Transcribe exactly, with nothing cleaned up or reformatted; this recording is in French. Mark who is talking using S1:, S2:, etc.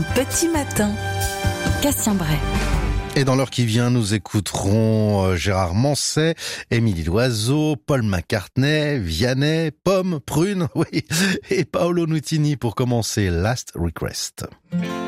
S1: Petit matin, Cassien Bray.
S2: Et dans l'heure qui vient, nous écouterons Gérard Manset, Émilie Loiseau, Paul McCartney, Vianney, Pomme, Prune, oui, et Paolo Nutini pour commencer Last Request.